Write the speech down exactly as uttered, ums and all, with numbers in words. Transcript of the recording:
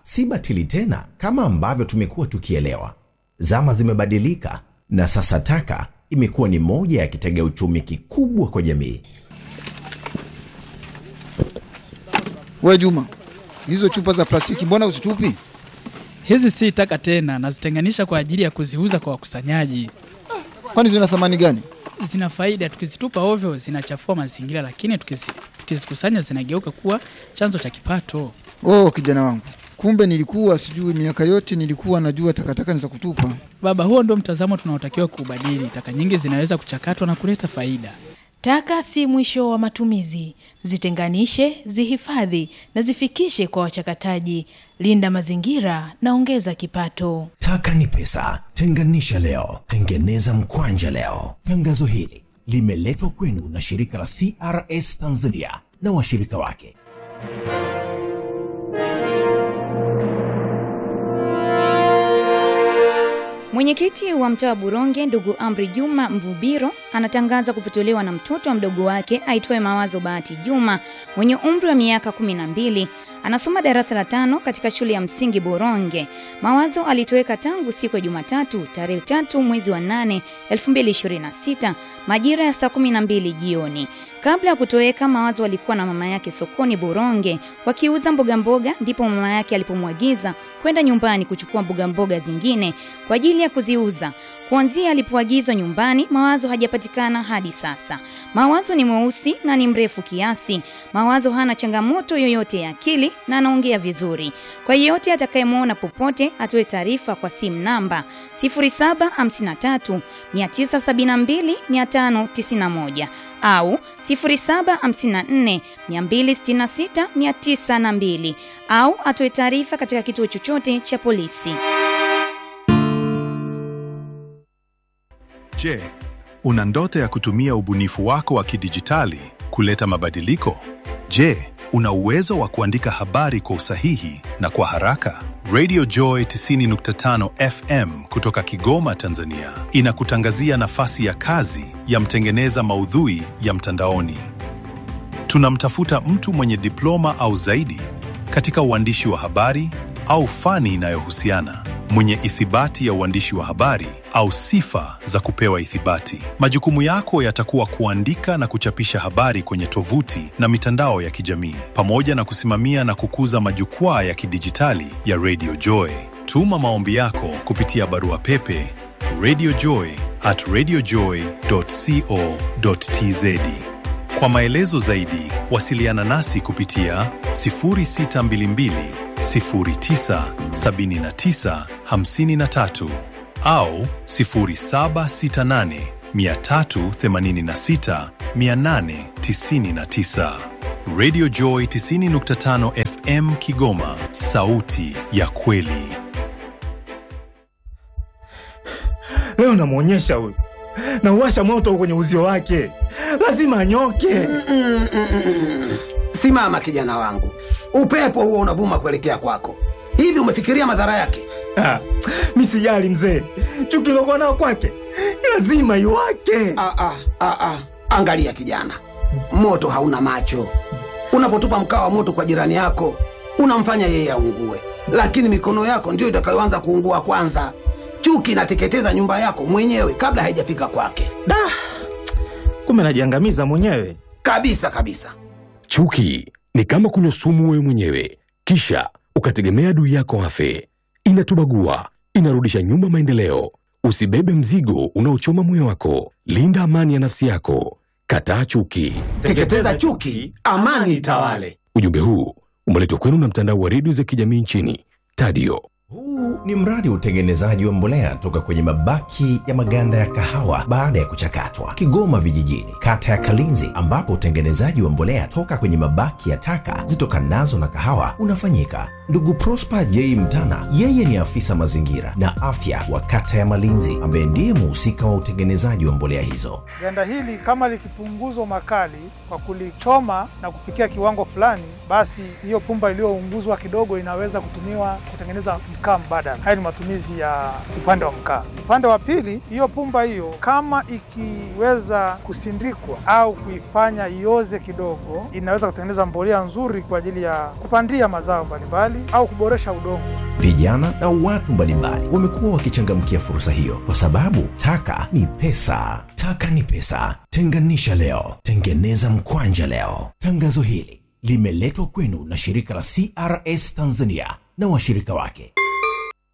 si batili tena kama ambavyo tumekuwa tukielewa. Zama zimebadilika na sasa taka imekuwa ni moja ya kitega uchumi kikubwa kwa jamii. Wewe Juma, hizo chupa za plastiki mbona usitupi? Hizi si taka tena, nazitenganisha kwa ajili ya kuziuza kwa wakusanyaji. Kwani zina thamani gani? Zina faida, tukizitupa ovyo zinachafua mazingira, lakini tukizikusanya zinageuka kuwa chanzo cha kipato. Oh, kijana wangu. Kumbe nilikuwa sijui, miaka yote nilikuwa najua takataka ni za kutupa. Baba, huo ndio mtazamo tunaotakiwa kubadili. Taka nyingi zinaweza kuchakatwa na kuleta faida. Taka si mwisho wa matumizi. Zitenganishe, zihifadhi na zifikishe kwa wachakataji. Linda mazingira na ongeza kipato. Taka ni pesa. Tenganisha leo, tengeneza mkwanja leo. Tangazo hili limeletwa kwenu na shirika la C R S Tanzania na washirika wake. Mwenyekiti wa mtaa wa Buronge ndugu Amri Juma Mvubiro anatangaza kupotolewa na mtoto wa mdogo wake aitwaye Mawazo Bahati Juma mwenye umri wa miaka kumi na mbili. Anasoma darasa la tano katika shule ya msingi Buronge. Mawazo alitoweka tangu siku ya Jumatatu tarehe tatu mwezi wa nane elfu mbili ishirini na sita majira ya saa kumi na mbili jioni. Kabla ya kutoweka, Mawazo alikuwa na mama yake sokoni Buronge wakiuza mboga mboga, ndipo mama yake alipomwagiza kwenda nyumbani kuchukua mboga mboga zingine kwa ajili ya kuziuza. Kuanzia alipoagizwa nyumbani, Mawazo hajapatikana hadi sasa. Mawazo ni mweusi na ni mrefu kiasi. Mawazo hana changamoto yoyote ya akili na anaongea vizuri. Kwa yeyote atakayemuona popote, atoe taarifa kwa simu namba sifuri saba hamsini tatu tisa saba mbili tano tisa moja au sifuri saba hamsini nne mbili sita sita tisa zero mbili au atoe taarifa katika kituo chochote cha polisi. Je, una ndoto ya kutumia ubunifu wako wa kidijitali kuleta mabadiliko? Je, una uwezo wa kuandika habari kwa usahihi na kwa haraka? Radio Joy tisini nukta tano F M kutoka Kigoma, Tanzania inakutangazia nafasi ya kazi ya mtengeneza maudhui ya mtandaoni. Tunamtafuta mtu mwenye diploma au zaidi katika uandishi wa habari au fani inayohusiana, mwenye ithibati ya uandishi wa habari au sifa za kupewa ithibati. Majukumu yako yatakuwa kuandika na kuchapisha habari kwenye tovuti na mitandao ya kijamii, pamoja na kusimamia na kukuza majukwaa ya kidijitali ya Radio Joy. Tuma maombi yako kupitia barua pepe radiojoy at radiojoy dot co dot tz. Kwa maelezo zaidi, wasiliana nasi kupitia sifuri sita mbili mbili sifuri tisa saba tisa hamsini tatu au sifuri saba sita nane tatu themanini sita nane tisa tisa. Radio Joy tisini nukta tano F M Kigoma, sauti ya kweli. Leo namuonyesha huyu, na uwasha moto kwenye uzio wake, lazima anyoke. Mm, mm, mm, mm. Simama kijana wangu, upepo huo unavuma kuelekea kwako. Hivi umefikiria madhara yake? Ah, mimi sijali mzee, chuki lokuwa nao kwake lazima iwake. Ah, ah, ah, ah. Angalia kijana, moto hauna macho. Unapotupa mkaa wa moto kwa jirani yako, unamfanya yeye aungue, lakini mikono yako ndio itakayoanza kuungua kwanza. Chuki inateketeza nyumba yako mwenyewe kabla haijafika kwake. Da, kumbe najiangamiza mwenyewe. Kabisa kabisa. Chuki ni kama kunywa sumu wewe mwenyewe, kisha ukategemea adui yako afe. Inatubagua, inarudisha nyuma maendeleo. Usibebe mzigo unaochoma moyo wako. Linda amani ya nafsi yako. Kataa chuki. Teketeza chuki, amani itawale. Ujumbe huu umeletwa kwenu na mtandao wa redio za kijamii nchini Tadio. Huu ni mradi wa utengenezaji wa mbolea toka kwenye mabaki ya maganda ya kahawa baada ya kuchakatwa, Kigoma Vijijini, kata ya Kalinzi, ambapo utengenezaji wa mbolea toka kwenye mabaki ya taka zitokanazo na kahawa unafanyika. Ndugu Prosper J. Mtana, yeye ni afisa mazingira na afya wa kata ya Malinzi, ambaye ndiye mhusika wa utengenezaji wa mbolea hizo. Ganda hili kama likipunguzwa makali kwa kulichoma na kufikia kiwango fulani, basi hiyo pumba iliyounguzwa kidogo inaweza kutumiwa kutengeneza mkaa mbadala. Haya ni matumizi ya upande wa mkaa. Upande wa pili, hiyo pumba hiyo kama ikiweza kusindikwa au kuifanya ioze kidogo, inaweza kutengeneza mbolea nzuri kwa ajili ya kupandia mazao mbalimbali au kuboresha udongo. Vijana na watu mbalimbali wamekuwa wakichangamkia fursa hiyo kwa sababu taka ni pesa. Taka ni pesa. Tenganisha leo, tengeneza mkwanja leo. Tangazo hili limeletwa kwenu na shirika la C R S Tanzania na washirika wake.